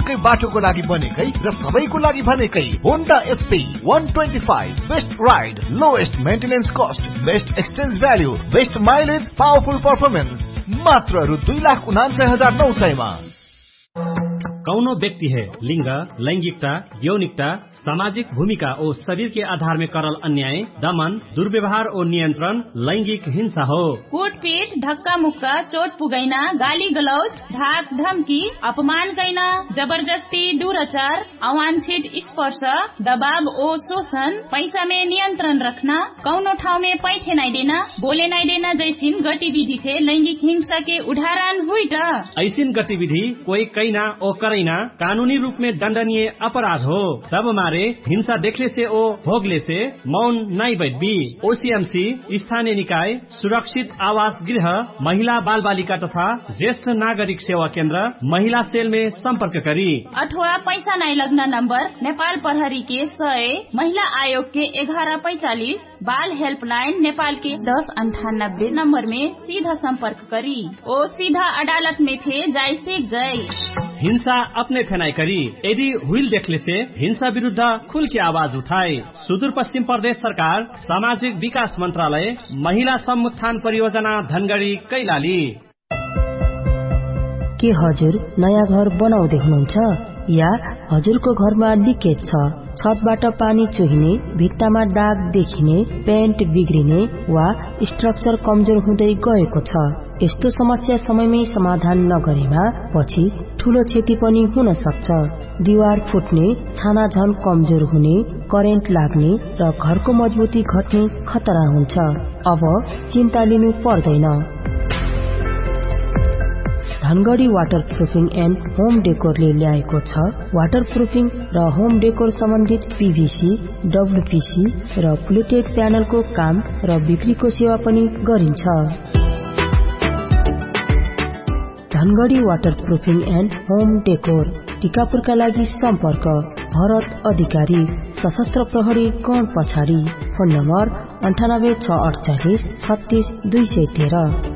जुनसुकै बाटोको लागि बनेकै र सबैको लागि भनेकै Honda SP 125 best ride, lowest maintenance cost, best exchange value, best mileage, powerful performance मात्र रु 2,49,900 मा। कौनो व्यक्ति है लिंग, लैंगिकता, यौनिकता, सामाजिक भूमिका और शरीर के आधार में करल अन्याय, दमन, दुर्व्यवहार और नियंत्रण लैंगिक हिंसा हो। कूटपीट, धक्का मुक्का, चोट पुगैना, गाली गलौज, धाक धमकी, अपमान कैना, जबरदस्ती, दुराचार, अवांछित स्पर्श, दबाव और शोषण, पैसा में नियंत्रण रखना, कौनो ठाव में पैठे नहीं देना, बोले नहीं देना जैसिन गतिविधि थे लैंगिक हिंसा के उदाहरण हुई। ऐसिन गतिविधि कोई कैना और कानूनी रूप में दंडनीय अपराध हो। तब मारे हिंसा देखले से ओ भोगले से मौन नहीं बैठबी। OCMC स्थानीय निकाय, सुरक्षित आवास गृह, महिला बाल बालिका तथा ज्येष्ठ नागरिक सेवा केंद्र, महिला सेल में संपर्क करी अथवा पैसा नहीं लगना नंबर नेपाल प्रहरी के 100, महिला आयोग के 1145, बाल हेल्पलाइन नेपाल के 1098 नंबर में सीधा संपर्क करी। ओ सीधा अदालत में थे जाय से जय। हिंसा अपने फेनाई करी। यदि हुइल देखले से हिंसा विरुद्ध खुल के आवाज उठाए। सुदूर पश्चिम प्रदेश सरकार, सामाजिक विकास मंत्रालय, महिला समुत्थान परियोजना धनगढ़ी कैलाली। के हजुर नयाँ घर बनाउँदै हुनुहुन्छ या हजुरको घरमा लिकेज छ, छतबाट पानी चुहिने, भित्तामा दाग देखिने, पेन्ट बिग्रिने वा स्ट्रक्चर कमजोर हुँदै गएको छ? यस्तो समस्या समयमै समाधान नगरेमा पछि ठूलो क्षति पनि हुन सक्छ। दिवार फुट्ने, छाना झन कमजोर हुने, करेन्ट लाग्ने र घरको मजबुती घट्ने खतरा हुन्छ। अब चिन्ता लिनु पर्दैन। धनगढ़ी वाटर प्रूफिङ एन्ड होम डेकोरले ल्याएको छ वाटर प्रूफिङ र होम डेकोर सम्बन्धित PVC, WPC र प्लेटेड प्यानलको काम र बिक्रीको सेवा पनि गरिन्छ। Dhangadhi water प्रूफिङ and home decor, टिकापुरका लागि सम्पर्क भरत अधिकारी, सशस्त्र प्रहरी गण पछाडि, फोन नम्बर 98 648 36 213।